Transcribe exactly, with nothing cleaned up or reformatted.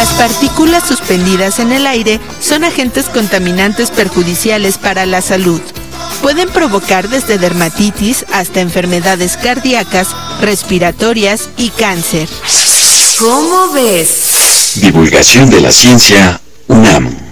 Las partículas suspendidas en el aire son agentes contaminantes perjudiciales para la salud. Pueden provocar desde dermatitis hasta enfermedades cardíacas, respiratorias y cáncer. ¿Cómo ves? Divulgación de la ciencia, UNAM.